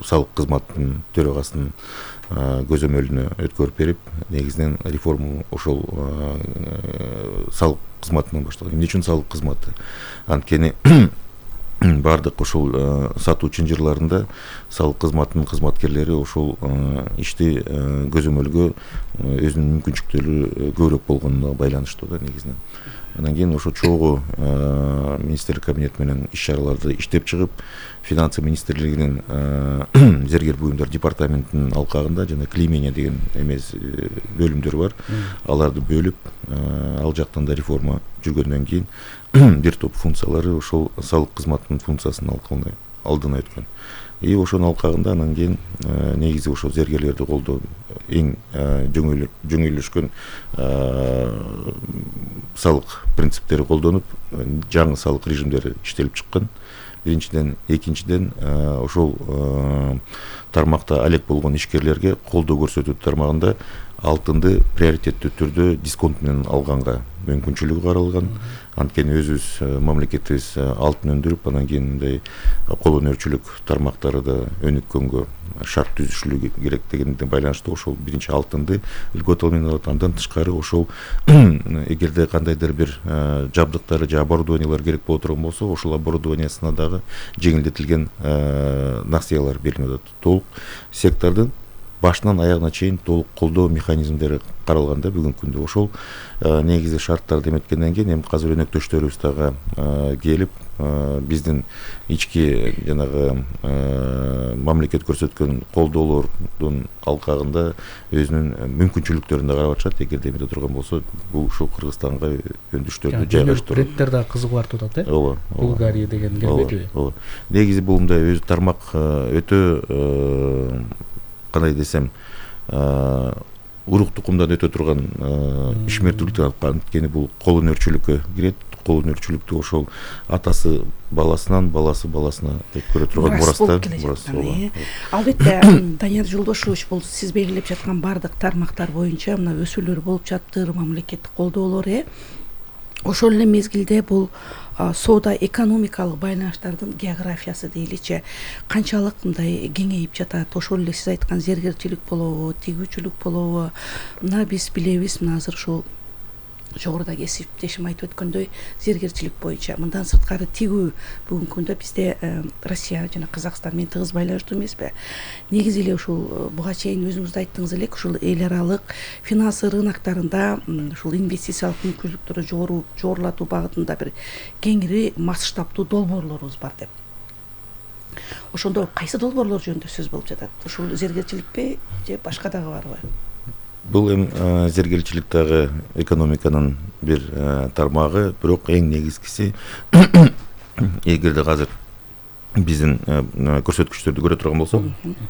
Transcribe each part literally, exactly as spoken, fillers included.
салык кызматынын төрагасынын көзөмөлүнө өткөрүп берип, негизинен реформа ошол салык кызматынан башталган. Эмне үчүн салык кызматы? Анткени бардык ошол сатуу чынжырларында салык кызматынын кызматкерлери ошол ишти көзөмөлгө өзүнүн мүмкүнчүлүктөрү көбүрөөк болгонуна байланыштуу да негизинен. Анан кийин ошо чогуу министрлик кабинети менен иш чараларды иштеп чыгып, финансы министрлигинин зергер буюмдар департаментинин алкагында жана клеймение деген эмес бөлүмдөр бар. Аларды бөлүп, ал жактан да реформа жүргөндөн кийин бир топ функциялары ошол салык кызматынын функциясынын алдына өткөн. И ошонун алкагында анан кийин негизи ошо зергерлерди колдоо эң жөңүлүшкөн салык принциптери колдонуп, жаңы салык режимдери иштелип чыккан. Биринчиден, экинчиден ошол тармакта алек болгон ишкерлерге колдоо көрсөтүү тармагында алтынды приоритеттүү түрдө дисконт менен алганга мүмкүнчүлүгү каралган. Анткени өзүбүз мамлекетибиз алтын өндүрүп, анан кийин мындай кол өнөрчүлүк тармактары да өнүккөнгө шарт түзүшүлү керек дегенден байланыштуу ошол биринчи алтынды льготалуу менен алат. Андан тышкары ошол эгерде кандайдыр бир жабдыктары же оборудованиялар керек боло турган болсо, ошол оборудованиясына дагы жеңилдетилген насыялар берилет. Толук сектордун башынан аягына чейин толук колдоо механизмдери каралганда бүгүнкү күндө ошол негизи шарттарды эметкенден кийин эми азыр өнөктөштөрүбүз дагы келип, биздин ички жанагы мамлекет көрсөткөн колдоолордун алкагында өзүнүн мүмкүнчүлүктөрүн да карап атышат. Эгерде эмете турган болсо, бул ушу Кыргызстанга өндүштөрдү жайгаштыруу. Брендтер да кызыгуулар туудат, э? Ооба. Булгария деген келбети. Ооба. Негизи бул мындай өзү тармак өтө кандай десем, урук тукумдан өтө турган ишмердүүлүктү, анткени бул кол өнөрчүлүккө кирет. Кол өнөрчүлүктү ошол атасы баласынан, баласы баласына өткөрө турган мураста. Албетте, Данияр Жолдошевич, бул сиз белгилеп жаткан бардык тармактар боюнча мына өсүүлөр болуп жатыр, мамлекеттик колдоолор, э ошол эле мезгилде бул соода экономикалык байланыштардын географиясы дейличи канчалык мындай кеңейип жатат. Ошол эле сиз айткан зергерчилик болобу, тигүүчүлүк болобу, мына биз билебиз, мына азыр ушул жогоруда кесиптешим айтып өткөндөй зергерчилик боюнча, мындан сырткары тигүү бүгүнкү күндө бизде Россия жана Казакстан менен тыгыз байланыштуу эмеспи? Негизи эле ушул буга чейин өзүңүз да айттыңыз элек, ушул эл аралык финансы рыноктарында ушул инвестициялык мүмкүнчүлүктөрү жогору жогорулатуу багытында бир кеңири масштабтуу долбоорлорубуз бар деп. Ошондо кайсы долбоорлор жөнүндө сөз болуп жатат? Ушул зергерчиликпи же башка дагы барбы? Бул эми зергерчилик дагы экономиканын бир тармагы, бирок эң негизгиси эгерде азыр биздин көрсөткүчтөрдү көрө турган болсок,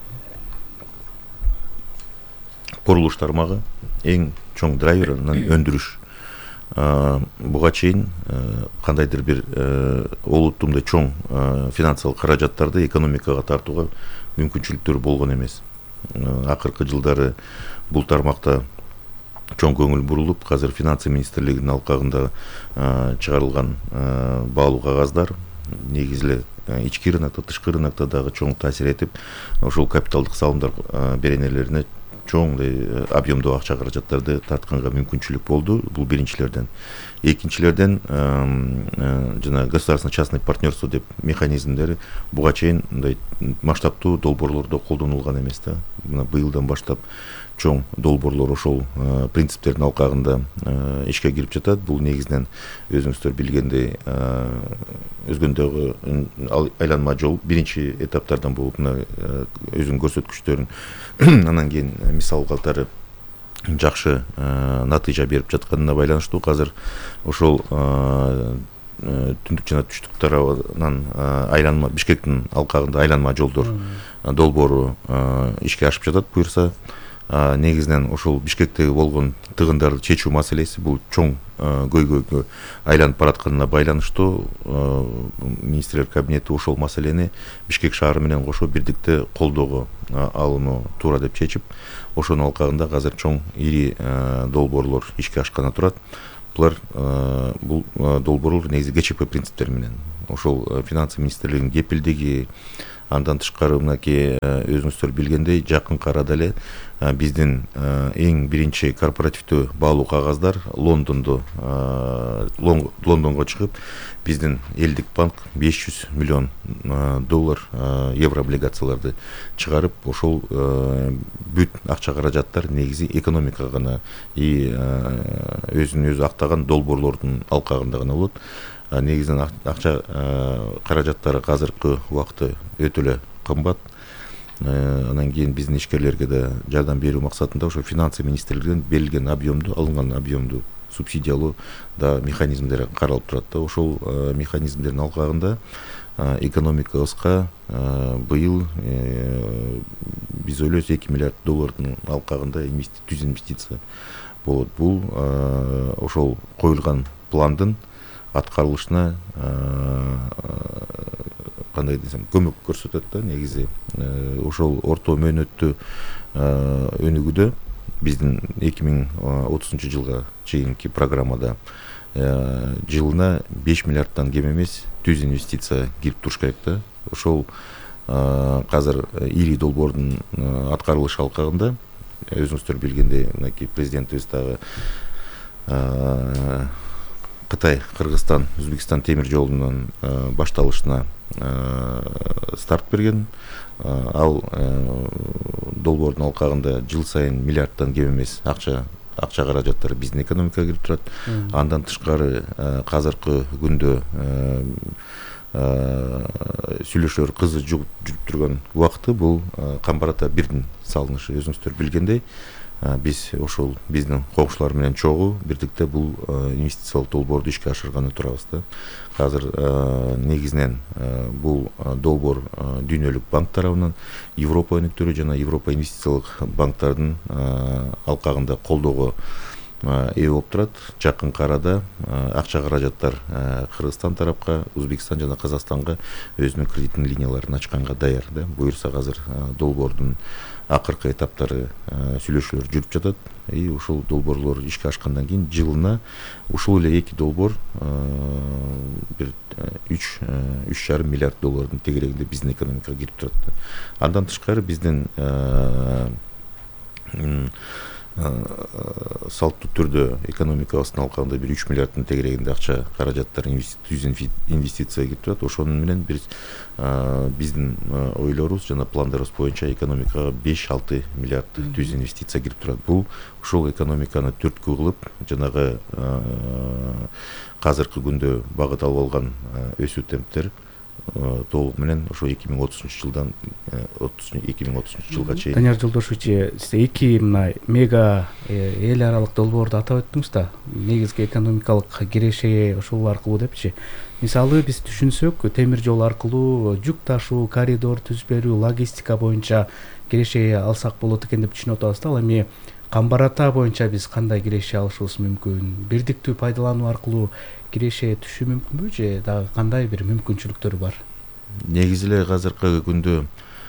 курулуш тармагы эң чоң драйвер, анан өндүрүш. Буга чейин кандайдыр бир олуттуу мындай чоң финансылык каражаттарды экономикага тартууга мүмкүнчүлүктөр болгон эмес. Акыркы жылдары бул тармакта чоң көңүл бурулуп, азыр финансы министрлигинин алкагында чыгарылган баалуу кагаздар негизи эле ички рынокто, тышкы рынокто дагы чоң таасир этип, ошол капиталдык салымдар беренелерине чоң объемдуу акча каражаттарды тартканга мүмкүнчүлүк болду. Бул биринчилерден. Экинчилерден жана государственно частный партнерство деп механизмдери буга чейин мындай масштабтуу долбоорлордо колдонулган эмес да. Мына быйылдан баштап чоң долбоорлор ошол принциптердин алкагында ишке кирип жатат. Бул негизинен өзүңүздөр билгендей өзгөндөгү айланма жол биринчи этаптардан болуп, мына өзүнүн көрсөткүчтөрүн анан кийин мисал катары жакшы натыйжа берип жатканына байланыштуу азыр ошол түндүк жана түштүк тарабынан айланма Бишкектин алкагында айланма жолдор долбоору ишке ашып жатат буюрса. Негизинен ошол Бишкектеги болгон тыгындарды чечүү маселеси бул чоң көйгөйгө айланып баратканына байланыштуу министрлер кабинети ошол маселени Бишкек шаары менен кошо бирдикте колдоого алууну туура деп чечип, ошонун алкагында азыр чоң ири долбоорлор ишке ашканы турат. Булар бул долбоорлор негизи ГЧП принциптери менен ошол финансы министрлигинин кепилдиги, Андан тышкары мынакей өзүңүздөр билгендей жакынкы арада эле биздин эң биринчи корпоративдүү баалуу кагаздар Лондондо Лондонго чыгып, биздин элдик банк беш жүз миллион доллар евро облигацияларды чыгарып, ошол бүт акча каражаттар негизи экономикага гана и өзүн өзү актаган долбоорлордун алкагында гана болот. Негизинен акча каражаттары азыркы убакытта өтө эле кымбат. Анан кийин биздин ишкерлерге да жардам берүү максатында ошо финансы министрлигинен берилген объемду, алынган объемду субсидиялоо да механизмдери каралып турат да. Ошол механизмдердин алкагында экономикабызга быйыл биз ойлойбуз эки миллиард доллардын алкагында түз инвестиция болот. Бул ошол коюлган пландын аткарылышына кандай десем көмөк көрсөтөт да. Негизи ошол орто мөөнөттүү өнүгүүдө биздин эки миң отузунчу жылга чейинки программада жылына беш миллиарддан кем эмес түз инвестиция кирип туруш керек да. Ошол азыр ири долбоордун аткарылышы алкагында өзүңүздөр билгендей мынакей президентибиз дагы Кытай, Кыргызстан, Өзбекстан темир жолунун башталышына старт берген. Ал долбоордун алкагында жыл сайын миллиарддан кем эмес акча акча каражаттары биздин экономикага кирип турат. Андан тышкары азыркы күндө сүйлөшүүлөр кызы жүрүп турган убакыты бул Камбар ата бирдин салынышы. Өзүңүздөр билгендей, биз ошол биздин кошулар менен чогуу бирдикте бул инвестициялык долбоорду ишке ашырганы турабыз да. Азыр негизинен бул долбоор Дүйнөлүк банк тарабынан Европа өнүктөрү жана Европа инвестициялык банктардын алкагында колдоого ээ болуп турат. Жакынкы арада акча каражаттар Кыргызстан тарапка, Өзбекстан жана Казакстанга өзүнүн кредиттик линияларын ачканга даяр да. Буюрса азыр долбоордун акыркы этаптары сүйлөшүүлөр жүрүп жатат. И ушул долбоорлор ишке ашкандан кийин жылына ушул эле эки долбоор бир үч үч жарым миллиард доллардын тегерегинде биздин экономикага кирип турат. Андан тышкары биздин салттуу түрдө экономикабыздын алкагында бир үч миллиарддын тегерегинде акча каражаттар түз инвестиция кирип турат. Ошонун менен биз биздин ойлорубуз жана пландарыбыз боюнча экономикага беш алты миллиард түз инвестиция кирип турат. Бул ушул экономиканы төрткү кылып, жанагы азыркы күндө багыт алып алган өсүү темптер толук менен ошо эки миң отузунчу жылдан эки миң отузунчу жылга чейин. Данияр Жолдошович, сиз эки мына мега эл аралык долбоорду атап өттүңүз да. Негизги экономикалык киреши ошол аркылуу депчи. Мисалы биз түшүнсөк, темир жол аркылуу жүк ташуу, коридор түзүп берүү, логистика боюнча киреши алсак болот экен деп түшүнүп атабыз да. Ал эми Камбар ата боюнча биз кандай киреши алышыбыз мүмкүн? Бирдиктүү пайдалануу аркылуу киреши түшүү мүмкүнбү же дагы кандай бир мүмкүнчүлүктөр бар? Негизи эле азыркы күндө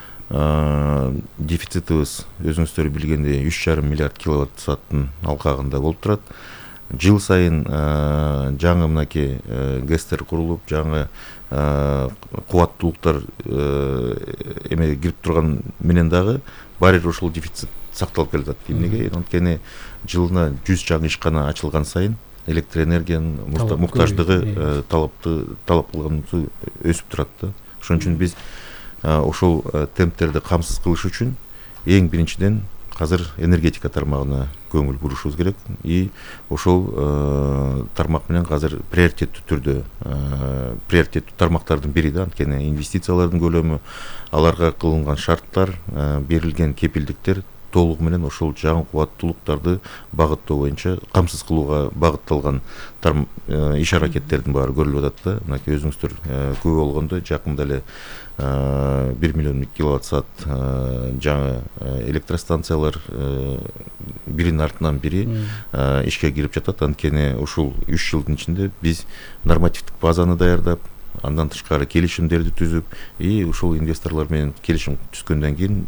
дефицитибиз өзүңүздөр билгендей үч жарым миллиард киловатт сааттын алкагында болуп турат. Жыл сайын жаңы мынакей гэстер курулуп, жаңы кубаттуулуктар эме кирип турган менен дагы баары бир ошол дефицит сакталып келатат. Эмнеге? Анткени жылына жүз жаңы ишкана ачылган сайын электроэнергиянын муктаждыгы талапты талап кылганы өсүп турат да. Ошон үчүн биз ошол темптерди камсыз кылыш үчүн эң биринчиден азыр энергетика тармагына көңүл бурушубуз керек. И ошол тармак менен азыр приоритеттүү түрдө приоритеттүү тармактардын бири да. Анткени инвестициялардын көлөмү, аларга кылынган шарттар, берилген кепилдиктер толугу менен ошол жаңы кубаттуулуктарды багыттоо боюнча камсыз кылууга багытталган иш аракеттердин баары көрүлүп атат да. Мынакей өзүңүздөр күбө болгондо жакында эле бир миллион киловатт саат жаңы электростанциялар биринин артынан бири ишке кирип жатат. Анткени ушул үч жылдын ичинде биз нормативдик базаны даярдап, андан тышкары келишимдерди түзүп, и ушул инвесторлор менен келишим түзгөндөн кийин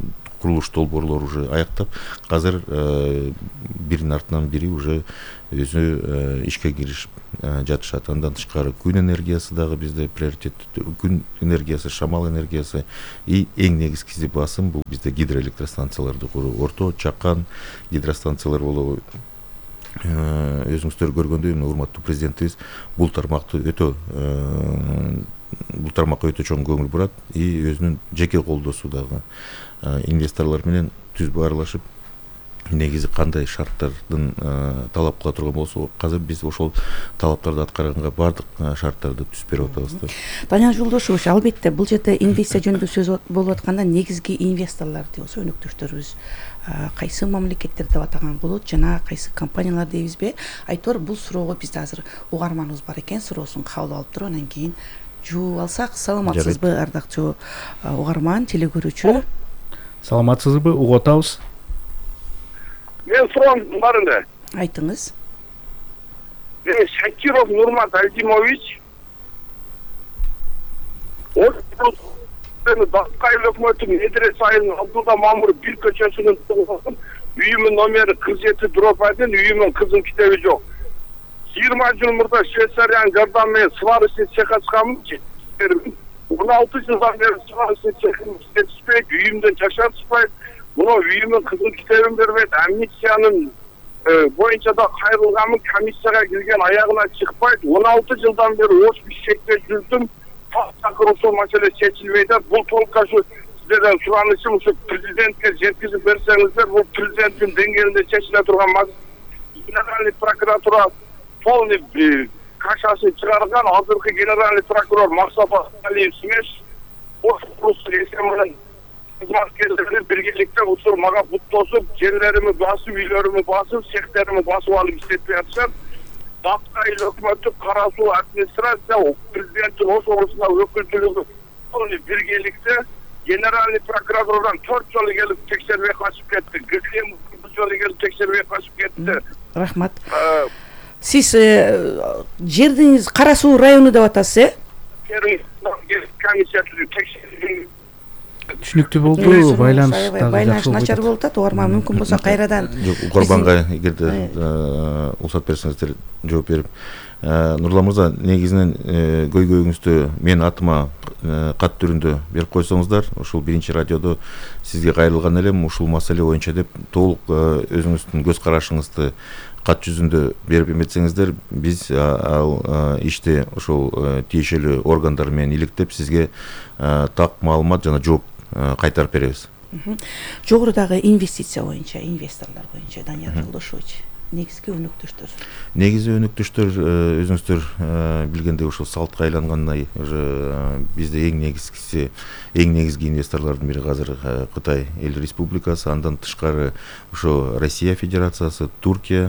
курулуш долбоорлор уже аяктап, азыр биринин артынан бири уже өзү ишке киришип жатышат. Андан тышкары күн энергиясы дагы бизде приоритет, күн энергиясы, шамал энергиясы и эң негизгиси басым бул бизде гидроэлектростанцияларды куруу. Орто чакан гидростанциялар болобу. Өзүңүздөр көргөндөй, урматтуу президентибиз бул тармакты өтө бул тармакка өтө чоң көңүл бурат и өзүнүн жеке колдосу дагы инвесторлор менен түзбө аралашып, негизи кандай шарттардын талап кыла турган болсо, азыр биз ошол талаптарды аткарганга бардык шарттарды түзүп берип атабыз. Данияр Жолдошевич, албетте бул жерде инвестиция жөнүндө сөз болуп атканда негизги инвесторлор болсо өнөктөштөрүбүз кайсы мамлекеттер деп атаган болот жана кайсы компаниялар дейбизби? Айтор бул суроого бизде азыр угарманыбыз бар экен, суроосун кабыл алып туруп, анан кийин жооп алсак. Саламатсызбы, ардактуу угарман, телекөрүүчү? Саламатсызбы, угуп атабыз. Мен суроом бар эле. Айтыңыз. Мен Шакиров Нурмат Альдимович Даккай өкмөтүнүн Медресе айылынын Абдулла Мамур бир көчөсүнүн тугунун үйүмүн номери кырк жети дробь один, үйүмүн кызым китеби жок. жыйырма жыл мурда Швейцариянын жардамы менен сварочный цех ачканмын. он алты жылдан бери сварочный цехин иштетишпейт, үйүмдөн жашатышпайт. Мына үйүмүн кызым китебин бербейт, амнистиянын боюнча да кайрылганмын, комиссияга кирген аягына чыкпайт. он алты жылдан бери ош бишкекте жүрдүм. Такыр ошол маселе чечилбей жатат. Бул толук ушу сиздерден суранычым, ушу президентке жеткизип берсеңиздер, бул президенттин деңгээлинде чечиле турган маселе. Генеральный прокуратура полный кашасын чыгарган, азыркы генеральный прокурор Максат Алиев Смеш ошол эсеминен кызматкерлери биргеликте учур мага бут тосуп, жерлерими басып, үйлөрүмү басып, цехтерими басып алып иштетпей атышат. Даккай өкмөтү, Кара Суу администрация, президенттин ош облусуна өкүлдүлүгү биргеликте генеральный прокуратурадан төрт жолу келип текшербей качып кетти. ГКМ бир жолу келип текшербей качып кетти. Рахмат. Сиз жердиңиз Кара Суу району деп атасыз, э? Комиссия түзүп текшерүү. Түшүнүктүү болду, байланыш дагы байланыш начар болуп атат. Угарман мүмкүн болсо кайрадан Угарманга эгерде уруксат берсеңиздер жооп берип. Нурлан мырза, негизинен көйгөйүңүздү мен атыма кат түрүндө берип койсоңуздар, ушул биринчи радиодо сизге кайрылган элем, ушул маселе боюнча деп толук өзүңүздүн көз карашыңызды кат жүзүндө берип эметсеңиздер, биз ал ишти ошол тиешелүү органдар менен иликтеп сизге так маалымат жана жооп кайтарып беребиз. Жогорудагы инвестиция боюнча, инвесторлор боюнча Данияр Жолдошевич, негизги өнөктөштөр. Негизи өнөктөштөр өзүңүздөр билгендей ошол салтка айлангандай, уже бизде эң негизгиси, эң негизги инвесторлордун бири азыр Кытай эл республикасы, андан тышкары ошо Россия Федерациясы, Туркия,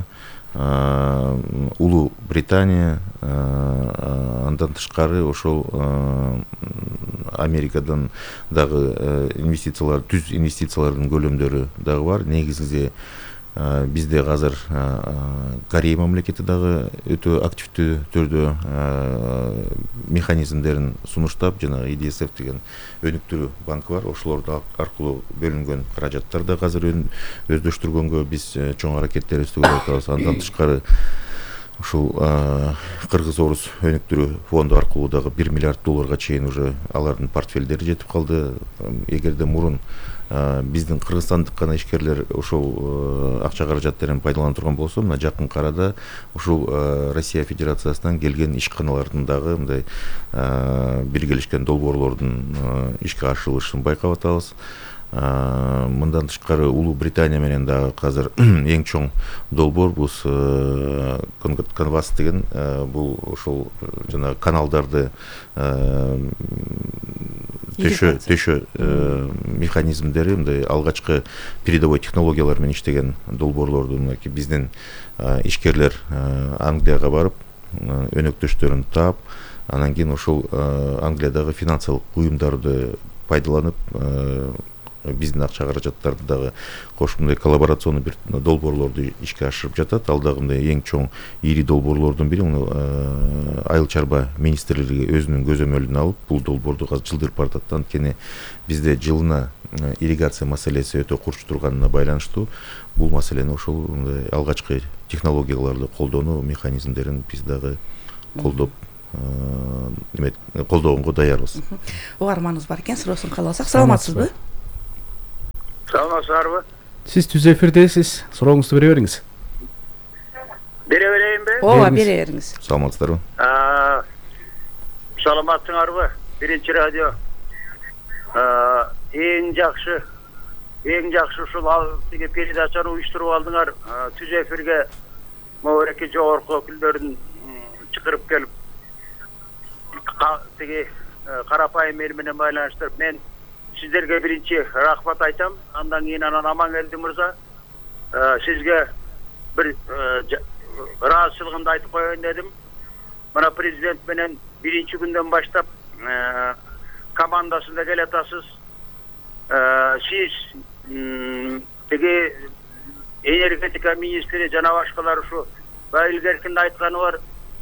Улуу Британия, андан тышкары ошол Америкадан дагы инвестициялар, түз инвестициялардын көлөмдөрү дагы бар. Негизги бизде азыр Корея мамлекети дагы өтө активдүү түрдө механизмдерин сунуштап, жана И Д С Ф деген өнүктүрүү банкы бар. Ошолор аркылуу бөлүнгөн каражаттар да азыр өздөштүргөнгө биз чоң аракеттерибизди көрүп атабыз. Андан тышкары ушул Кыргыз-Орус өнүктүрүү фонду аркылуу дагы бир миллиард долларга чейин уже алардын портфелдери жетип калды. Эгерде мурун биздин кыргызстандык гана ишкерлер ошол акча каражаттарын пайдалана турган болсо, мына жакын арада ушул Россия Федерациясынан келген ишканалардын дагы мындай биргелешкен долбоорлордун ишке ашырылышын байкап атабыз. Мындан тышкары Улуу Британия менен дагы азыр эң чоң долбоор бул Canvas деген, бул ошол жана каналдарды төшө төшө механизмдери, мындай алгачкы передовой технологиялар менен иштеген долбоорлорду мынакей биздин ишкерлер Англияга барып өнөктөштөрүн таап, анан кийин ошол Англиядагы финансылык уюмдарды пайдаланып биздин акча каражаттарды дагы кошуп мындай коллаборационный бир долбоорлорду ишке ашырып жатат. Ал дагы мындай эң чоң ири долбоорлордун бири. Муну айыл чарба министрлиги өзүнүн көзөмөлүнө алып бул долбоорду жылдырып баратат. Анткени бизде жылына ирригация маселеси өтө курч турганына байланыштуу бул маселени ошол алгачкы технологияларды колдонуу механизмдерин биз дагы колдоп эме колдогонго даярбыз. Угарманыбыз бар экен, суроосун кабыл алсак. Саламатсызбы? Саламатсыздарбы? Сиз түз эфирдесиз. Сурооңузду бере бериңиз. Бере берейинби? Ооба, бере бериңиз. Саламатсыздарбы? Саламатсыңарбы? Биринчи радио. Эң жакшы, эң жакшы ушул тиги передачаны уюштуруп алдыңар. Түз эфирге могереки жогорку өкүлдөрүн чакырып келип, тиги карапайым эл менен байланыштырып, мен сиздерге биринчи рахмат айтам. Андан кийин анан Амангелди мырза, сизге бир ыраазычылыгымды айтып коеюн дедим. Мына президент менен биринчи күндөн баштап командасында келатасыз. Сиз тиги энергетика министри жана башкалар ушу илгеркинде айтканы бар.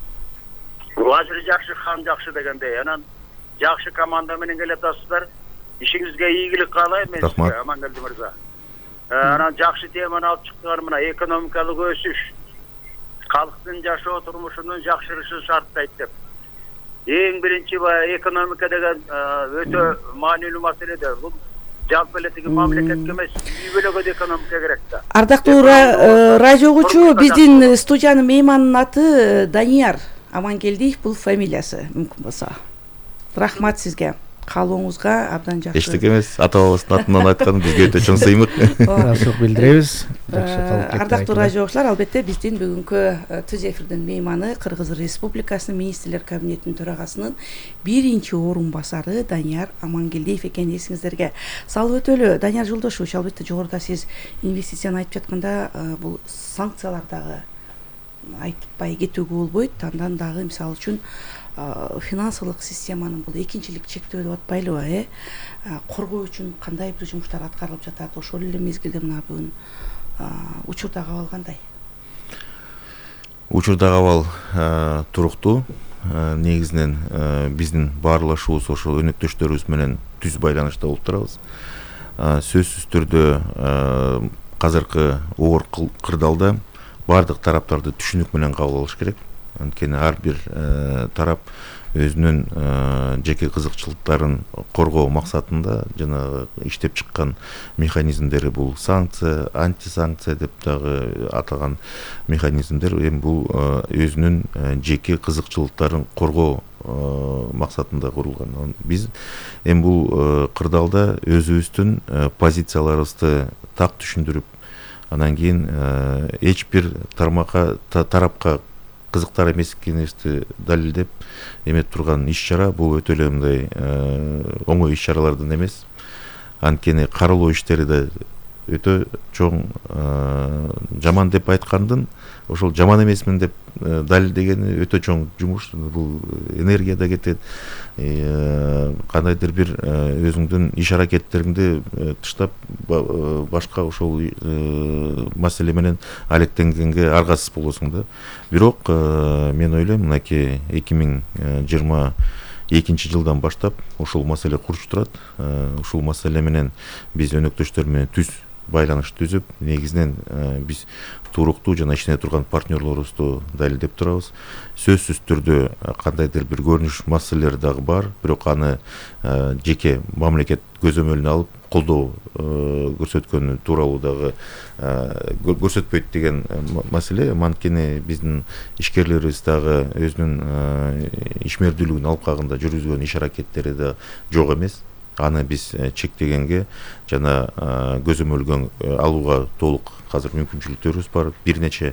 Вазир жакшы, хан жакшы дегендей. Анан жакшы команда менен келатасыздар. Ишиңизге ийгилик каалайм мен сизге, Амангелди мырза. Анан жакшы теманы алып чыктыңар, мына экономикалык өсүш, калктын жашоо турмушунун жакшырышы шарттайт деп. Эң биринчи баягы экономика деген өтө маанилүү маселе да. Бул жалпы эле тиги мамлекетке эмес, үй бүлөгө да экономика керек да. Ардактуу радио угуучу, биздин студиянын мейманынын аты Данияр Амангелдиев, бул фамилиясы, мүмкүн болсо. Рахмат сизге. Каалооңузга абдан жакшы. Эчтеке эмес, ата бабасынын атынан айткан бизге өтө чоң сыймык. Ыраазычылык билдиребиз. Жакшы калып кетти. Ардактуу радио угуучулар, албетте биздин бүгүнкү Түз эфирдин мейманы Кыргыз Республикасынын Министрлер Кабинетинин төрагасынын биринчи орун басары Данияр Амангелдиев экен, эсиңиздерге салып өтөлү. Данияр Жолдошович, албетте жогоруда сиз инвестицияны айтып жатканда бул санкциялар дагы айтпай кетүүгө болбойт. Андан дагы мисалы үчүн финансылык системанын бул экинчилик чектөө деп атпайлыбы, э? Коргоо үчүн кандай бир жумуштар аткарылып жатат? Ошол эле мезгилде мына бүгүн учурдагы абал кандай? Учурдагы абал туруктуу. Негизинен биздин баарлашуубуз ошол өнөктөштөрүбүз менен түз байланышта болуп турабыз. Сөзсүз түрдө азыркы оор кырдаалда бардык тараптарды түшүнүк менен кабыл алыш керек. Анткени ар бир тарап өзүнүн жеке кызыкчылыктарын коргоо максатында жана иштеп чыккан механизмдери бул санкция, антисанкция деп дагы атаган механизмдер. Эми бул өзүнүн жеке кызыкчылыктарын коргоо максатында курулган. Биз эми бул кырдаалда өзүбүздүн позицияларыбызды так түшүндүрүп, анан кийин эч бир тармакка тарапка кызыктар эмес экенибизди далилдеп эметип турган иш-чара бул өтө эле мындай оңой иш-чаралардан эмес. Анткени каралоо иштери да өтө чоң жаман деп айткандын ошол жаман эмесмин деп далилдегени өтө чоң жумуш. Бул энергия да кетет, кандайдыр бир өзүңдүн иш аракеттериңди тыштап башка ошол маселе менен алектенгенге аргасыз болосуң да. Бирок мен ойлойм, мынакей эки миң жыйырма экинчи жылдан баштап ушул маселе курч турат. Ушул маселе менен биз өнөктөштөр менен түз байланыш түзүп, негизинен биз туруктуу жана ишене турган партнерлорубузду далилдеп турабыз. Сөзсүз түрдө кандайдыр бир көрүнүш маселелер дагы бар, бирок аны жеке мамлекет көзөмөлүнө алып колдоо көрсөткөнү тууралуу дагы көрсөтпөйт деген маселе. Анткени биздин ишкерлерибиз дагы өзүнүн ишмердүүлүгүн алкагында жүргүзгөн иш аракеттери да жок эмес. Аны биз чектегенге жана көзөмөлгө алууга толук азыр мүмкүнчүлүктөрүбүз бар. Бир нече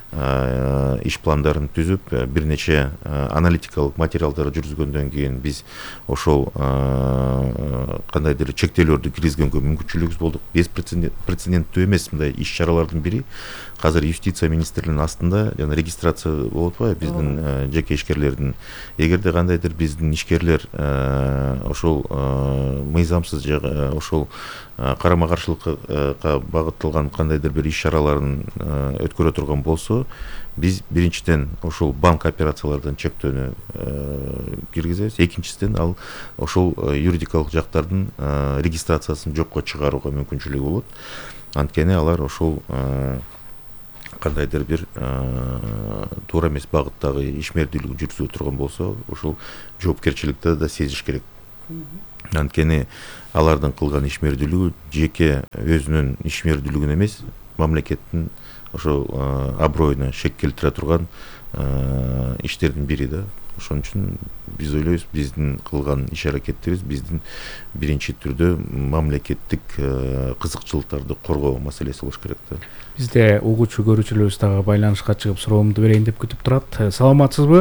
иш пландарын түзүп, бир нече аналитикалык материалдар жүргүзгөндөн кийин биз ошол кандайдыр чектөөлөрдү киргизгенге мүмкүнчүлүгүбүз болдук. Беспрецеденттүү эмес мындай иш чаралардын бири азыр юстиция министрлигинин астында жана регистрация болуп атпайбы биздин жеке ишкерлердин. Эгерде кандайдыр биздин ишкерлер ошол мыйзамсыз же ошол карама каршылыкка багытталган кандайдыр бир иш чараларын өткөрө турган болсо, биз биринчиден ошол банк операциялардан чектөөнү киргизебиз. Экинчиден ал ошол юридикалык жактардын регистрациясын жокко чыгарууга мүмкүнчүлүгү болот. Анткени алар ошол кандайдыр бир туура эмес багыттагы ишмердүүлүк жүргүзө турган болсо, ошол жоопкерчиликти да сезиш керек. Анткени алардын кылган ишмердүүлүгү жеке өзүнүн ишмердүүлүгүн эмес, мамлекеттин ошол аброюна шек келтире турган иштердин бири да. Ошон үчүн биз ойлойбуз, биздин кылган иш аракетибиз биздин биринчи түрдө мамлекеттик кызыкчылыктарды коргоо маселеси болуш керек да. Бизде угуучу көрүүчүлөрүбүз дагы байланышка чыгып суроомду берейин деп күтүп турат. Саламатсызбы?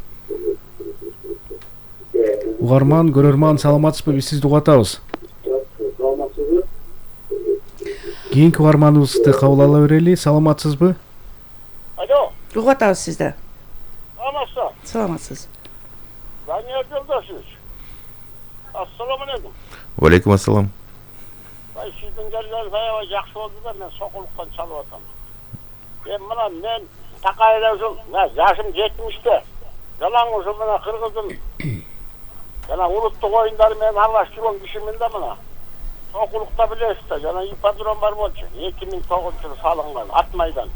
Угарман, көрөрман, саламатсызбы? Биз сизди угатабыз. Кийинки угарманыбызды кабыл ала берели. Саламатсызбы? Алло. Угатабыз сизди. Саламатсызбы? Саламатсыз. Данияр Жолдошевич. Ассаламу алейкум. Валейкум ассалам. Ай, сиздин келгениңиз аябай жакшы болду да, мен сокулуктан чалып атам. Эми мына мен такайда ушул жашым жетимиште. Жалаң ушул мына кыргыздын жана улуттук оюндары менен аралашып жүргөн кишимин да мына. Сокулукта билесиз да, жана ипподром бар болчу. эки миң тогузунчу жылы салынган ат майдан.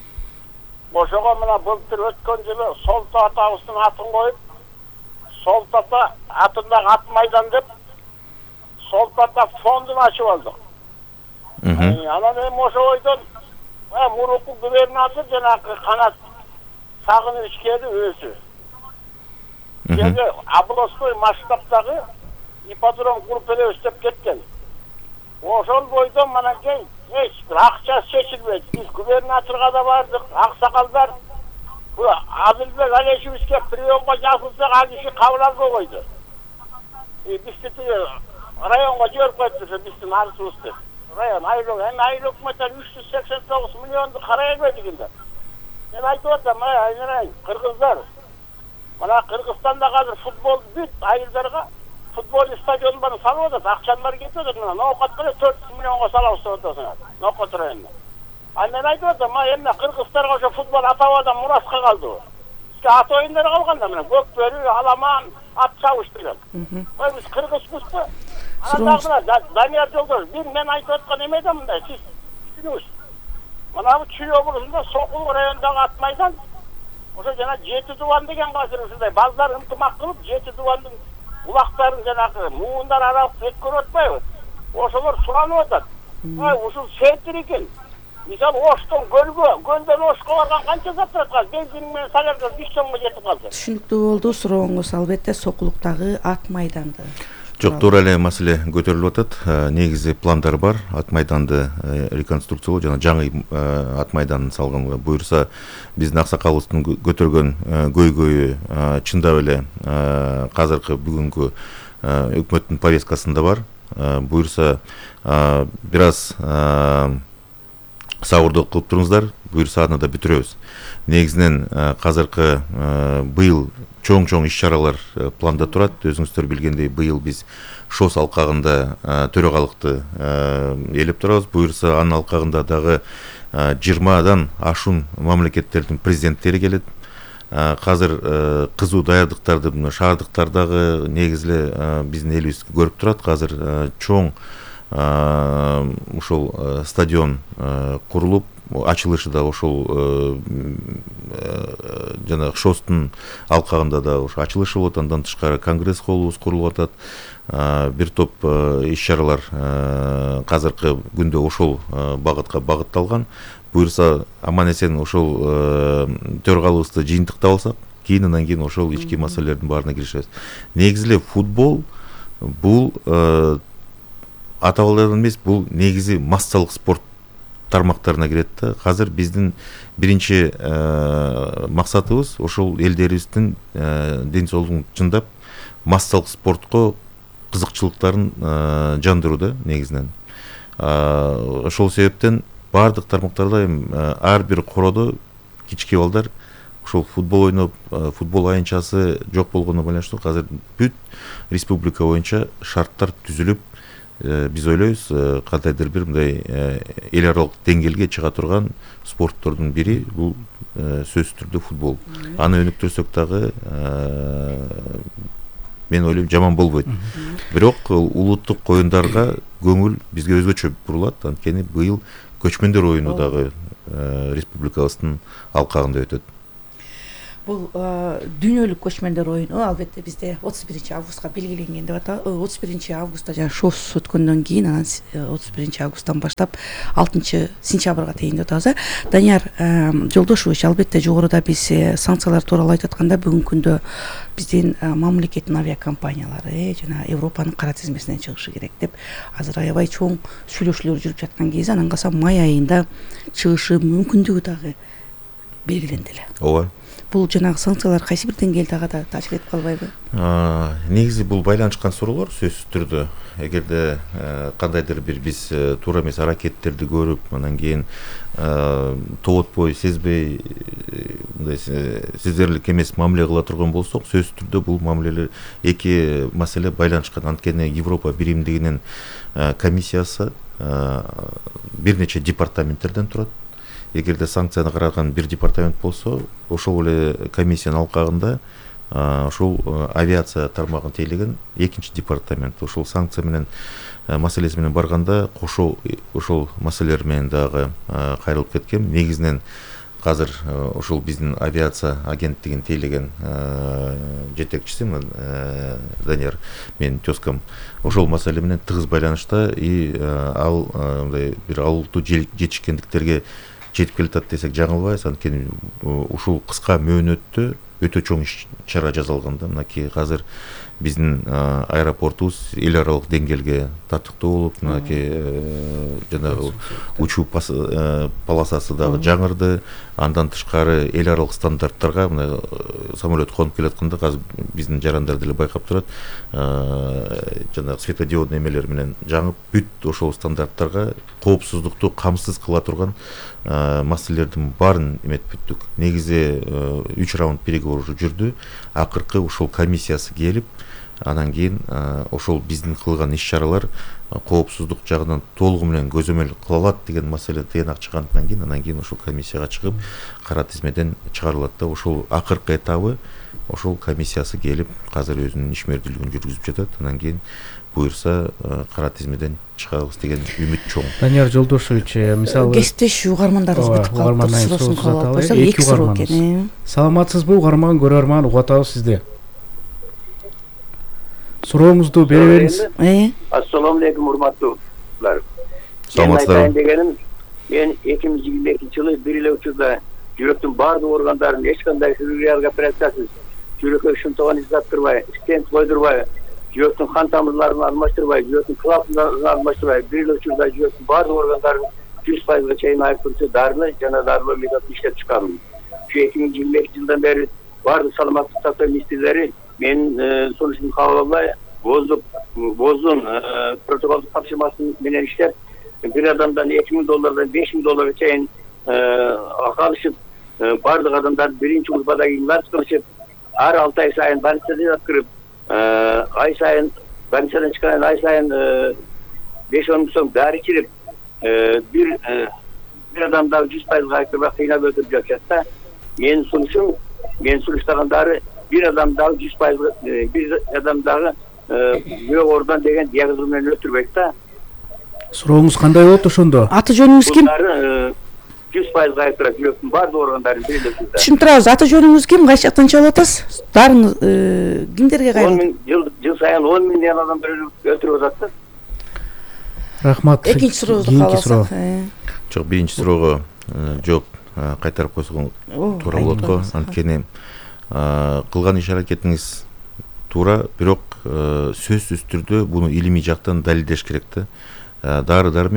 Ошого мына былтыр өткөн жылы Солто атабыздын атын коюп, Солто ата атындагы ат майдан деп Солто ата фондун ачып алдык. Анан эми ошо ойдон мурунку губернатор жанагы Канат Сагынычкели өзү. Эми областной масштабдагы ипподром куруп элебиз деп кеткен. Ошол бойдон манакей эч бир акчасы чечилбейт. Биз губернаторго да бардык, аксакалдар бул Адилбек Алешевичке приемга жазылсак, ал киши кабыл албай койду. Бизди тиги районго жиберип коюптур, биздин арызыбызды. Район айлык, эми айлык өкмөттөн үч жүз сексен тогуз миллионду карай албайт дегенде. Мен айтып атам, айнырайын, кыргыздар. Мына Кыргызстанда азыр футбол бүт, айылдарга футбол стадиондарын салып атат, акчалар кетип атат. Мына ноокатка төрт жүз миллионго салабыз деп атасыңар. Ноокат районуна. А мен айтып атам, эми кыргыздарга ошо футбол ата-бабадан мураска калды. Бизге ата оюндары калганда мына көкбөрү, аламан, ат чабыш деген. Ой, биз кыргызбызбы? Анан дагы Данияр Жолдош, бир мен айтып аткан эме да мындай, сиз түшүнүңүз. Мына бу Чүй облусунда Сокул районундагы ат майдан ошо жана жети дубан деген азыр ушундай балдар ынтымак кылып, жети дубандын улактарын жанагы муундар аралык өткөрүп атпайбы? Ошолор суранып атат. Ой, ушул сентир экен. Мисалы Оштон көлгө, көлдөн Ошко барган канча зат аткан, бензин менен салярда беш сомго жетип калды. Түшүнүктүү болду. Сурооңуз албетте Сокулуктагы ат майданды. Жок, туура эле маселе көтөрүлүп атат. Негизи пландар бар. Ат майданды реконструкциялоо жана жаңы ат майданын салганга буюрса, биздин аксакалыбыздын көтөргөн көйгөйү чындап эле азыркы бүгүнкү өкмөттүн повесткасында бар. Буюрса бир аз сабырдык кылып туруңуздар, буюрса аны да бүтүрөбүз. Негизинен азыркы быйыл чоң-чоң иш-чаралар планда турат. Өзүңүздөр билгендей, быйыл биз ШОС алкагында төрагалыкты ээлеп турабыз. Буюрса анын алкагында дагы жыйырмадан ашуун мамлекеттердин президенттери келет. Азыр кызуу даярдыктарды шаардыктардагы негизи эле биздин элибиз көрүп турат. Азыр чоң ушул стадион курулуп, ачылышы да ошол жана ШОСтун алкагында да ошо ачылышы болот. Андан тышкары конгресс холлубуз курулуп атат. Бир топ иш-чаралар азыркы күндө ошол багытка багытталган. Буюрса аман эсен ошол төрагалыбызды жыйынтыктап алсак, кийин андан кийин ошол ички маселелердин баарына киришебиз. Негизи эле футбол бул ата-бабалардан эмес, бул негизи массалык спорт тармактарына кирет да. Азыр биздин биринчи максатыбыз ошол элдерибиздин ден соолугун чындап массалык спортко кызыкчылыктарын жандыруу да негизинен. Ошол себептен бардык тармактарда ар бир короодо кички балдар ошол футбол ойноп, футбол аянтчасы жок болгону байланыштуу азыр бүт республика боюнча шарттар түзүлүп, биз ойлойбуз кандайдыр бир мындай эл аралык деңгээлге чыга турган спорттордун бири бул сөзсүз түрдө футбол. Аны өнүктүрсөк дагы мен ойлойм жаман болбойт. Бирок улуттук оюндарга көңүл бизге өзгөчө бурулат. Анткени быйыл көчмөндөр оюну дагы республикабыздын алкагында өтөт. Бул дүйнөлүк көчмөндөр оюну албетте бизде отуз биринчи августка белгиленген деп атабыз. отуз биринчи августта жана шоусуз өткөндөн кийин анан отуз биринчи августтан баштап алтынчы сентябрга чейин деп атабыз. Данияр Жолдошович, албетте жогоруда биз санкциялар тууралуу айтып атканда бүгүнкү күндө биздин мамлекеттин авиакомпаниялары жана Европанын кара тизмесинен чыгышы керек деп азыр аябай чоң сүйлөшүүлөр жүрүп жаткан кезде анан калса май айында чыгышы мүмкүндүгү дагы белгиленди эле. Ооба. Бул жанагы санкциялар кайсы бир деңгээлде ага да таасир этип калбайбы? Негизи бул байланышкан суроолор сөзсүз түрдө. Эгерде кандайдыр бир биз туура эмес аракеттерди көрүп, анан кийин тоботпой, сезбей, мындай сездерлик эмес мамиле кыла турган болсок, сөзсүз түрдө бул мамилелер эки маселе байланышкан. Анткени Европа биримдигинин комиссиясы бир нече департаменттерден турат. Эгерде санкцияны караган бир департамент болсо, ошол эле комиссиянын алкагында ошол авиация тармагын тейлеген экинчи департамент ошол санкция менен маселеси менен барганда кошо ошол маселелер менен дагы кайрылып кеткен. Негизинен азыр ошол биздин авиация агенттигин тейлеген жетекчиси Данияр, менин тезкам, ошол маселе менен тыгыз байланышта и ал мындай бир алууттуу жетишкендиктерге жетип келатат десек жаңылбайбыз. Анткени ушул кыска мөөнөттө өтө чоң иш-чара жасалган да. Мынакей азыр биздин аэропортубуз эл аралык деңгээлге тартыктуу болуп, мынакей жанагы учуу полосасы дагы жаңырды. Андан тышкары эл аралык стандарттарга мына самолет конуп келатканда азыр биздин жарандар деле байкап турат. Жанагы светодиодный эмелер менен жаңып, бүт ошол стандарттарга коопсуздукту камсыз кыла турган маселелердин баарын эметип бүттүк. Негизи үч раунд переговор жүрдү. Акыркы ошол комиссиясы келип, анан кийин ошол биздин кылган иш-чаралар коопсуздук жагынан толугу менен көзөмөл кыла алат деген маселе тыянак чыгандан кийин анан кийин ошол комиссияга чыгып, кара тизмеден чыгарылат да. Ошол акыркы этабы ошол комиссиясы келип, азыр өзүнүн ишмердүүлүгүн жүргүзүп жатат. Анан кийин буюрса кара тизмеден чыгабыз деген үмүт чоң. Данияр Жолдошович, мисалы кесиптеш угармандарыбыз бүтүп калыптыр, суроосун кабыл койсок, эки суроо экен. Саламатсызбы угарман, көрөрман, угуп атабыз сизди. Сурооңузду бере бериңиз. Ассаламу алейкум, урматтуулар. Саламатсыздар. Дегеним, мен эки миң жыйырма экинчи жылы бир эле учурда жүрөктүн баардык органдарын эч кандай хирургиялык операциясыз, жүрөккө шунтогон из таптырбай, стент койдурбай, жүрөктүн қан тамырларын алмаштырбай, жүрөктүн клапандарын алмаштырбай, бир эле учурда жүрөктүн баардык органдарын жүз пайызга чейин айыптырчу дарыны жана дарылоо методун иштеп чыкканмын. Ушу эки миң жыйырма экинчи жылдан бери баардык саламаттык сактоо министрлери менин сунушумду кабыл албай, боздук боздун протоколдук тапшырмасы менен иштеп, бир адамдан эки миң доллардан беш миң долларга чейин акы алышып, баардык адамдар биринчи группадагы имлар кылышып, ар алты ай сайын больницада жаткырып, ай сайын больницадан чыккан ай сайын беш он миң сом дары ичирип, бир бир адамдагы жүз пайызга айыптырбай кыйнап өтүрүп жатышат да. Менин сунушум, мен сунуштагандары бир адамдагы жүз пайызга, бир адамдагы жүрөк оорудан деген диагноз менен өтүрбөйт да. Сурооңуз кандай болот ошондо? Аты жөнүңүз ким? жүз пайызга айыптырат жүрөктүн баардык органдарын бир эле учурда. Түшүнүп турабыз. Аты жөнүңүз ким? Кайсы жактан чалып атасыз? Дарыны кимдерге кайрылды? Жыл сайын он миңден адамдар өтүрүп атат да. Рахмат. Экинчи сурообузду кабыл алсак. Жок, биринчи суроого жооп кайтарып койсоң туура болот го. Анткени кылган иш-аракетиңиз туура, бирок сөзсүз түрдө буну илимий жактан далилдеш керек да. Дары-дармек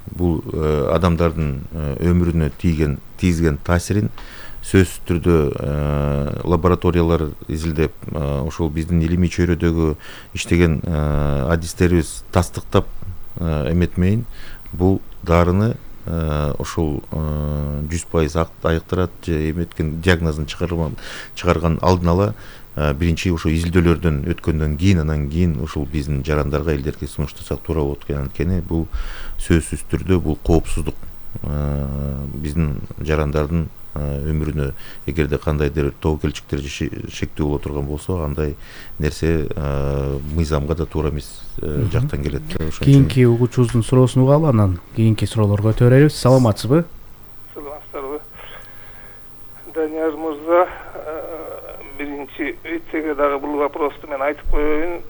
бул адамдардын өмүрүнө тийген тийгизген таасирин сөзсүз түрдө лабораториялар изилдеп ошол биздин илимий чөйрөдөгү иштеген адистерибиз тастыктап эметмейин бул дарыны ошол жүз пайыз айыктырат же эметкен диагнозун чыгарган алдын ала биринчи ошо изилдөөлөрдөн өткөндөн кийин анан кийин ушул биздин жарандарга элдерге сунуштасак туура болот экен. Анткени бул сөзсүз түрдө бул коопсуздук биздин жарандардын өмүрүнө эгерде кандайдыр тобокелчиктер шектүү боло турган болсо андай нерсе мыйзамга да туура эмес жактан келет. Кийинки угуучубуздун суроосун угалы, анан кийинки суроолорго өтө беребиз. Саламатсызбы? Саламатсыздарбы. Данияр мырза, биринчи эцеге дагы бул вопросту мен айтып коеюн.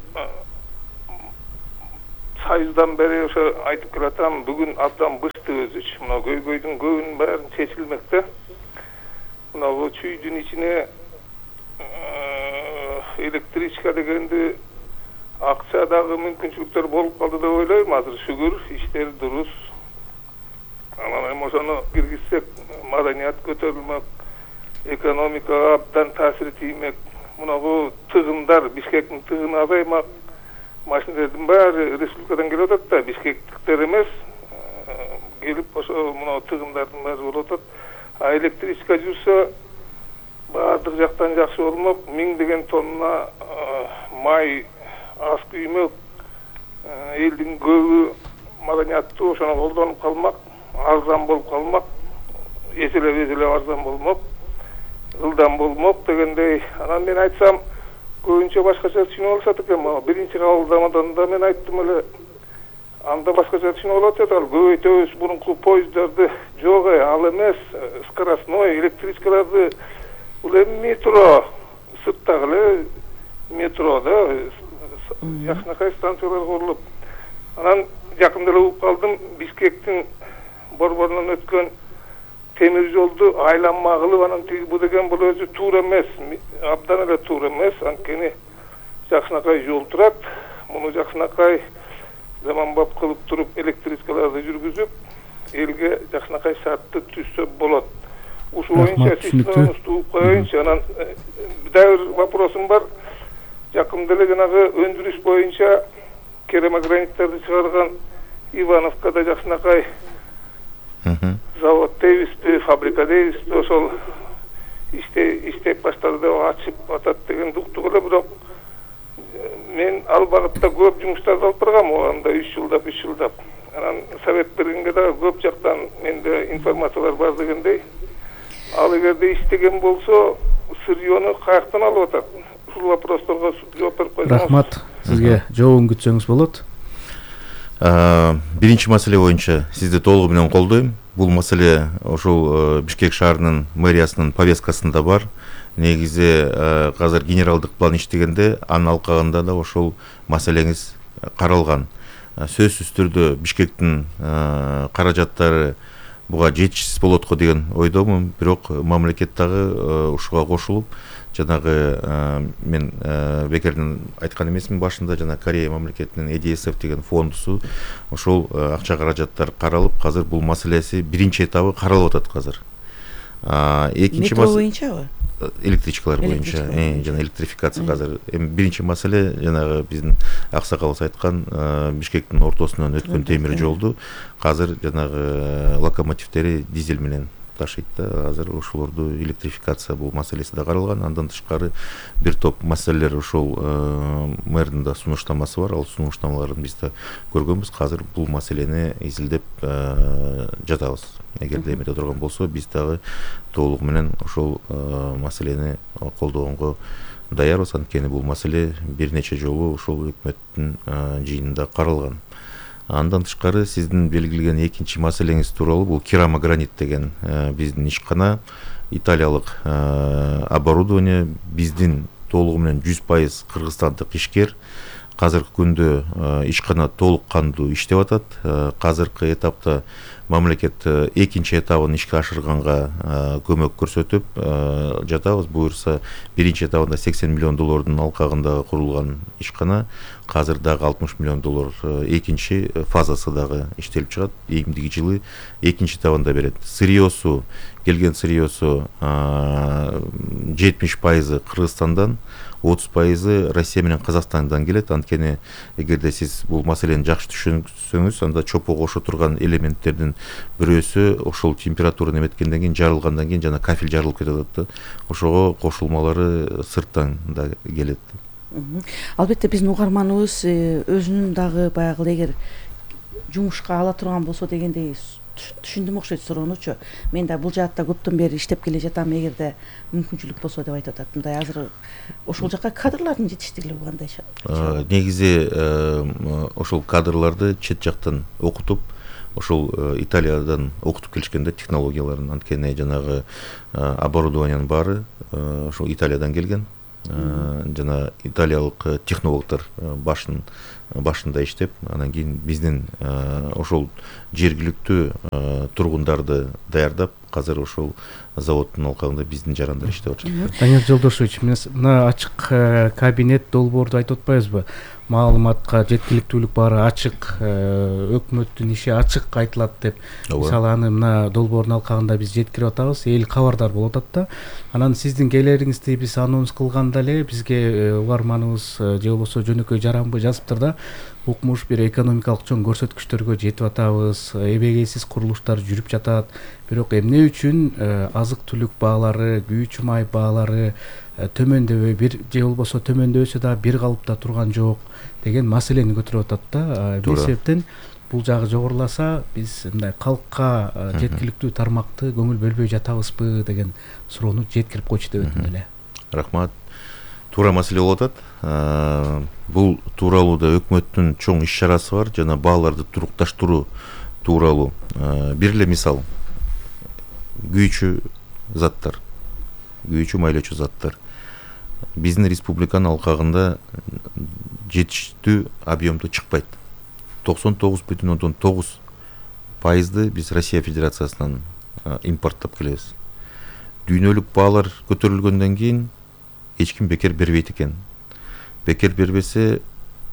Союздан бери ошо айтып келатам, бүгүн абдан бышты өзүч. Мына көйгөйдүн көбүнүн баарын чечилмекте. Мына чүйдүн ичине электричка дегенди акча дагы мүмкүнчүлүктөр болуп калды деп ойлойм. Азыр шүгүр, иштер дурус. Анан эми ошону киргизсек, маданият көтөрүлмөк, экономикага абдан таасири тиймек. Мунагу тыгындар, Бишкектин тыгыны азаймак. Машиналардын баары республикадан келип атат да, бишкектиктер эмес. Келип ошо мына тыгындардын баары болуп атат. А электричка жүрсө баардык жактан жакшы болмок. Миң деген тонна май аз күймөк. Элдин көбү маданияттуу ошону колдонуп калмак, арзан болуп калмак, эселеп эселеп арзан болмок, ылдам болмок дегендей. Анан мен айтсам, көбүнчө башкача түшүнүп алышат экен. Биринчи кабылдамадан да мен айттым эле, анда башкача түшүнүп алышат. Ал көбөйтөбүз мурунку поезддарды жок, ал эмес, скоростной электричкаларды, бул эми метро, сырттагы эле метрода жакшынакай станциялар курулуп. Анан жакында эле угуп калдым, Бишкектин борборунан өткөн темир жолду айланма кылып, анан тиги бу деген бул өзү туура эмес, абдан эле туура эмес. Анткени жакшынакай жол турат. Муну жакшынакай заманбап кылып туруп электричкаларды жүргүзүп, элге жакшынакай шартты түзсө болот. Ушул боюнча системабызды угуп коеюнчу. Анан дагы бир вопросум бар. Жакында эле жанагы өндүрүш боюнча керамограниттерди чыгарган Ивановкада жакшынакай завод дейбизби, фабрика дейбизби, ошол иштеп баштады деп ачып атат деген уктук эле. Бирок мен ал багытта көп жумуштарды алып баргам, анда үч жылдап үч жылдап. Анан совет бергенге дагы көп жактан менде информациялар бар дегендей. Ал эгерде иштеген болсо, сырьёну каяктан алып атат? Ушул вопросторго жооп берип койсоңуз. Рахмат. Сизге жообун күтсөңүз болот. Биринчи маселе боюнча сизди толугу менен колдойм. Бул маселе ошол Бишкек шаарынын мэриясынын повесткасында бар. Негизи азыр генералдык план иштегенде анын алкагында да ошол маселеңиз каралган. Сөзсүз түрдө Бишкектин каражаттары буга жетишсиз болот го деген ойдомун. Бирок мамлекет дагы ушуга кошулуп, жанагы мен бекерден айткан эмесмин башында, жана Корея мамлекетинин и ди эс эф деген фондусу ошол акча каражаттар каралып, азыр бул маселеси биринчи этабы каралып атат азыр. Экинчи метро боюнчабы? Электричкалар боюнча, жана электрификация азыр. Эми биринчи маселе жанагы биздин аксакалыбыз айткан Бишкектин ортосунан өткөн темир жолду азыр жанагы локомотивдери дизель менен ташыйт да. Азыр ошолорду электрификация бул маселеси да каралган. Андан тышкары бир топ маселелер ошол мэрдин да сунуштамасы бар. Ал сунуштамаларын биз да көргөнбүз. Азыр бул маселени изилдеп жатабыз. Эгерде эмете турган болсо, биз дагы толугу менен ошол маселени колдогонго даярбыз. Анткени бул маселе бир нече жолу ошол өкмөттүн жыйынында каралган. Андан тышкары сиздин белгилеген экинчи маселеңиз тууралуу бул керамогранит деген биздин ишкана, италиялык оборудование, биздин толугу менен жүз пайыз кыргызстандык ишкер. азыркы күндө ишкана толук кандуу иштеп атат. Азыркы этапта мамлекет экинчи этабын ишке ашырганга көмөк көрсөтүп жатабыз. Буюрса биринчи этабында сексен миллион доллардын алкагында курулган ишкана азыр дагы алтымыш миллион доллар экинчи фазасы дагы иштелип чыгат. Ийгимдиги жылы экинчи этабында берет. Сырьёсу, келген сырьёсу жетимиш пайызы Кыргызстандан, отуз пайызы Россия менен Казакстандан келет. Анткени эгерде сиз бул маселени жакшы түшүнсөңүз, анда чопо кошо турган элементтердин бирөөсү ошол температура неметкенден кийин жарылгандан кийин жана кафель жарылып кетип атат да. Ошого кошулмалары сырттан да келет. Албетте биздин угарманыбыз өзүнүн дагы баягы эгер жумушка ала турган болсо дегендей түшүндүм окшойт суроонучу. Мен да бул жаатта көптөн бери иштеп келе жатам, эгерде мүмкүнчүлүк болсо деп айтып атат. Мындай азыр ошол жака кадрлардын жетиштиги кандай? Негизи ошол кадрларды чет жактан окутуп, ошол Италиядан окутуп келишкенде технологияларын, анткени жанагы оборудованиянын баары ошол Италиядан келген. Жана италиялык технологдор башын башында иштеп, анан кийин биздин ошол жергиликтүү тургундарды даярдап, азыр ошол заводдун алкагында биздин жарандар иштеп атышат. Данияр Жолдошевич, мына ачык кабинет долбоорду айтып атпайбызбы? Маалыматка жеткиликтүүлүк баары ачык, өкмөттүн иши ачык айтылат деп. Мисалы аны мына долбоордун алкагында биз жеткирип атабыз, эл кабардар болуп атат да. Анан сиздин келериңизди биз анонс кылганда эле бизге угарманыбыз же болбосо жөнөкөй жаранбы жазыптыр да. Укмуш бир экономикалык чоң көрсөткүчтөргө жетип атабыз, эбегейсиз курулуштар жүрүп жатат. Бирок эмне үчүн азык түлүк баалары, күйүүчү май баалары төмөндөбөй, бир же болбосо төмөндөбөсө да бир калыпта турган жок деген маселени көтөрүп атат да. Бул себептен бул жагы жогоруласа, биз мындай калкка жеткиликтүү тармакты көңүл бөлбөй жатабызбы деген суроону жеткирип койчу деп өтүндүм эле. Рахмат. Туура маселе болуп атат. Бул тууралууда өкмөттүн чоң иш чарасы бар, жана бааларды турукташтыруу тууралуу. Бир эле мисал. Күйүүчү заттар, күйүүчү майлоочу заттар биздин республиканын алкагында жетиштүү объемдо чыкпайт. токсон тогуз бүтүн ондон тогуз пайызды биз Россия Федерациясынан импорттоп келебиз. Дүйнөлүк баалар көтөрүлгөндөн кийин эч ким бекер бербейт экен. Бекер бербесе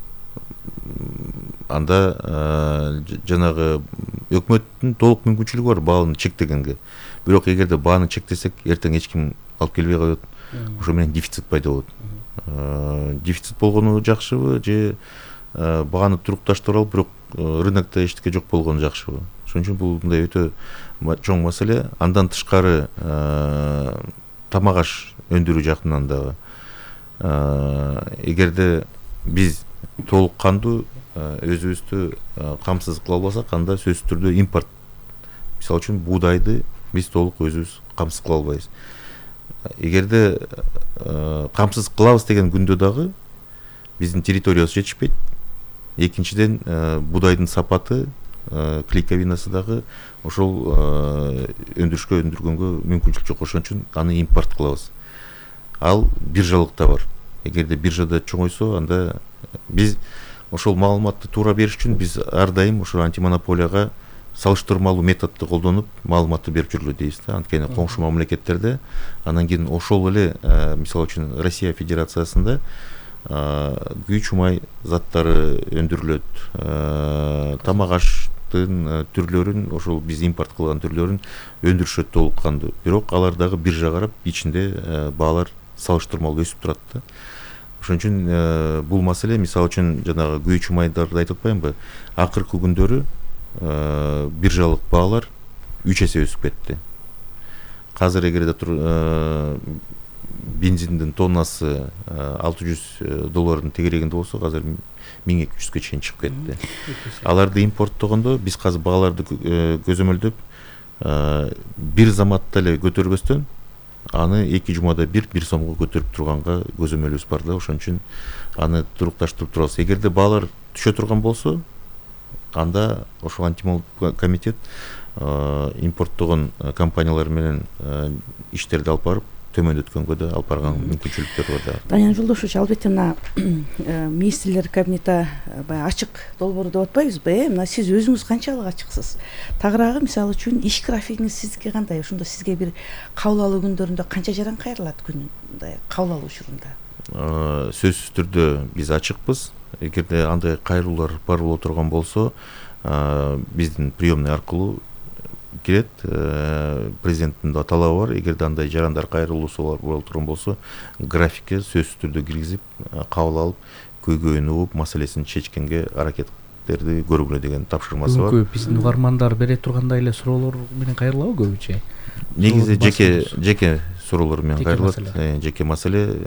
анда жанагы өкмөттүн толук мүмкүнчүлүгү бар бааны чектегенге. Бирок эгерде бааны чектесек, эртең эч ким алып келбей коет. Ошо менен дефицит пайда болот. Дефицит болгону жакшыбы же бааны турукташтырып алып, бирок рынокто эчтеке жок болгону жакшыбы? Ошон үчүн бул мындай өтө чоң маселе. Андан тышкары тамак аш өндүрүү жактынан дагы эгерде биз толук кандуу өзүбүздү камсыз кыла албасак, анда сөзсүз түрдө импорт. Мисалы үчүн буудайды биз толук өзүбүз камсыз кыла албайбыз. Эгерде камсыз кылабыз деген күндө дагы биздин территориябыз жетишпейт. Экинчиден, буудайдын сапаты, клейковинасы дагы ошол өндүрүшкө өндүргөнгө мүмкүнчүлүк жок. Ошон үчүн аны импорт кылабыз. Ал биржалыкта бар. Эгерде биржада чоңойсо, анда биз ошол маалыматты туура бериш үчүн биз ар дайым ошол антимонополияга салыштырмалуу методду колдонуп маалыматты берип жүргүлө дейбиз да. Анткени коңшу мамлекеттерде, анан кийин ошол эле, мисалы үчүн Россия Федерациясында күйүүчү май заттары өндүрүлөт, тамак аштын түрлөрүн, ошол биз импорт кылган түрлөрүн өндүрүшөт толук кандуу. Бирок алар дагы биржа карап, ичинде баалар салыштырмалуу өсүп турат да. Ошон үчүн бул маселе, мисалы үчүн жанагы күйүүчү майдарды айтып атпаймынбы? Акыркы күндөрү биржалык баалар үч эсе өсүп кетти. Азыр эгерде бензиндин тоннасы алты жүз доллардын тегерегинде болсо, азыр миң эки жүзгө чейин чыгып кетти. Аларды импорттогондо биз азыр бааларды көзөмөлдөп, бир заматта эле көтөрбөстөн, аны эки жумада бир бир сомго көтөрүп турганга көзөмөлүбүз бар да. Ошон үчүн аны турукташтырып турабыз. Эгерде баалар түшө турган болсо, анда ошол антимол комитет импорттогон компаниялар менен иштерди алып барып, төмөндөткөнгө да алып барган мүмкүнчүлүктөр бар да. Данияр Жолдошевич, албетте мына министрлер кабинети баягы ачык долбоор деп атпайбызбы, э? Мына сиз өзүңүз канчалык ачыксыз? Тагыраагы мисалы үчүн иш графигиңиз сиздики кандай? Ошондо сизге бир кабыл алуу күндөрүндө канча жаран кайрылат күн кабыл алуу учурунда? Сөзсүз түрдө биз ачыкпыз. Эгерде андай кайрылуулар бар боло турган болсо, биздин приемный аркылуу кирет, президенттин да талабы бар. Эгерде андай жарандар кайрылуусу боло турган болсо, графикке сөзсүз түрдө киргизип, кабыл алып, көйгөйүн угуп, маселесин чечкенге аракеттерди көргүлө деген тапшырмасы бар. Бүгүнкү биздин угармандар бере тургандай эле суроолор менен кайрылабы көбүнчө? Негизи жеке жеке суроолор менен кайрылат. Жеке маселе,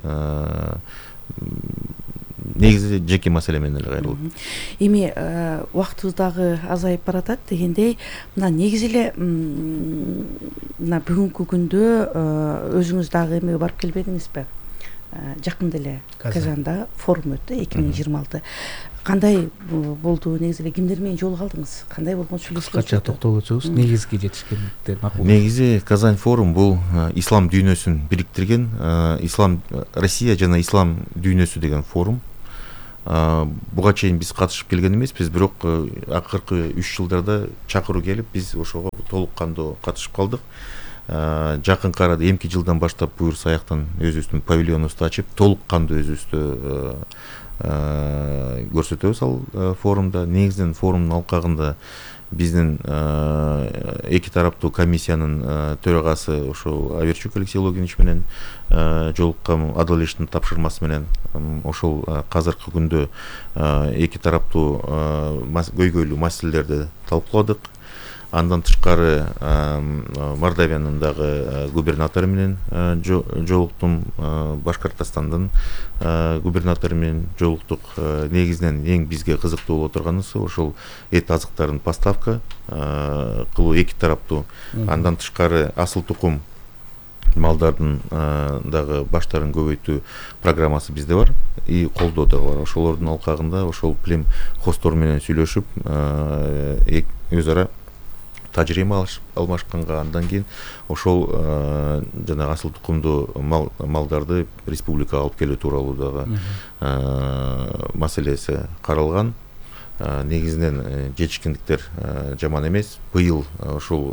негизи жеке маселе менен эле кайрылат. Эми убактыбыз дагы азайып баратат дегендей, мына негизи эле мына бүгүнкү күндө өзүңүз дагы эмеге барып келбедиңизби? Жакында эле Казанда форум өттү эки миң жыйырма алты. Кандай болду? Негизи эле кимдер менен жолуга алдыңыз? Кандай болгон сүйлөшүүлөр? Кыскача токтолуп өтсөңүз, негизги жетишкендиктер макул. Негизи Казань форум бул ислам дүйнөсүн бириктирген, ислам Россия жана ислам дүйнөсү деген форум. Буга чейин биз катышып келген эмеспиз, бирок акыркы үч жылдарда чакыруу келип, биз ошого толук кандуу катышып калдык. Жакынкы арада эмки жылдан баштап буюрса аяктан өзүбүздүн павильонубузду ачып, толук кандуу өзүбүздү көрсөтөбүз ал форумда. Негизинен форумдун алкагында биздин эки тараптуу комиссиянын төрагасы ошол Аверчук Алексей Логинович менен жолуккан Адалештин тапшырмасы менен ошол азыркы күндө эки тараптуу көйгөйлүү маселелерди талкууладык. Андан тышкары Мордавиянын дагы губернатору менен жолуктум, Башкортостандын губернатору менен жолуктук. Негизинен эң бизге кызыктуу боло турганысы ошол эт азыктарын поставка кылуу эки тараптуу. Андан тышкары асыл тукум малдардын дагы баштарын көбөйтүү программасы бизде бар, и колдоо да бар. Ошолордун алкагында ошол плем хостор менен сүйлөшүп, өз ара тажрыйба алмашканга, андан кийин ошол жана асыл тукумдуу малдарды республикага алып келүү тууралуу дагы маселеси каралган. Негизинен жетишкендиктер жаман эмес. Быйыл ошол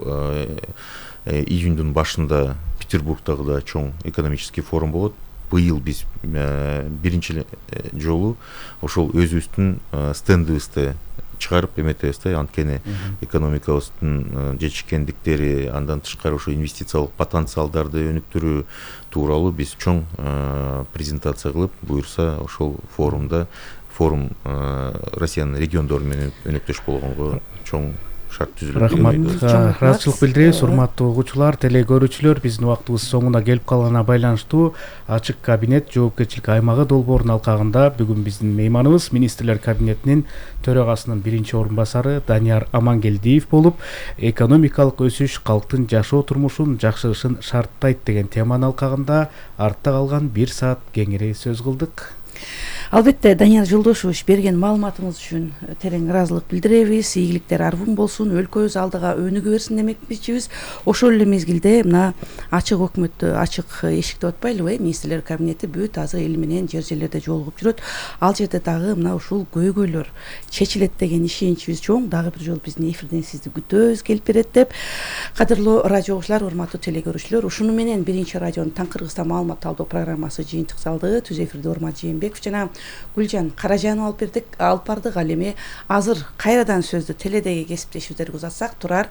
июндун башында Петербургдагы да чоң экономический форум болот. Быйыл биз биринчи жолу ошол өзүбүздүн стендибизди чыгарып эметебиз да, анткени экономикабыздын жетишкендиктери, андан тышкары ошо инвестициялык потенциалдарды өнүктүрүү тууралуу биз чоң презентация кылып, буюрса ошол форумда форум Россиянын региондору менен өнөктөш болгонго чоң шарт түзүлүп. Рахмат, ыраазычылык билдиребиз. Урматтуу угуучулар, теле көрүүчүлөр, биздин убактыбыз соңуна келип калганына байланыштуу ачык кабинет жоопкерчилик аймагы долбоорунун алкагында бүгүн биздин мейманыбыз министрлер кабинетинин төрагасынын биринчи орун басары Данияр Амангелдиев болуп, экономикалык өсүш калктын жашоо турмушун жакшырышын шарттайт деген теманын алкагында артта калган бир саат кеңири сөз кылдык. Албетте, Данияр Жолдошевич, берген маалыматыңыз үчүн терең ыраазычылык билдиребиз. Ийгиликтер арбын болсун, өлкөбүз алдыга өнүгө берсин демекчибиз. Ошол эле мезгилде мына ачык өкмөттө ачык эшик деп атпайлыбы, министрлер кабинети бүт азыр эл менен жер жерлерде жолугуп жүрөт. Ал жерде дагы мына ушул көйгөйлөр чечилет деген ишеничибиз чоң. Дагы бир жолу биздин эфирден сизди күтөбүз, келип берет деп. Кадырлуу радио угуучулар, урматтуу теле көрүүчүлөр, ушуну менен биринчи радионун Таң Кыргызстан маалымат талдоо программасы жыйынтык салды. Түз эфирде Урмат Жээнбеков жана Гүлжан Каражанова алып бердик, алып бардык. Ал эми азыр кайрадан сөздү теледеги кесиптешибиздерге узатсак, Турар.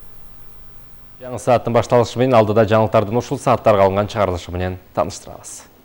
Жаңы сааттын башталышы менен алдыда жаңылыктардын ушул сааттарга алынган чыгарылышы менен тааныштырабыз.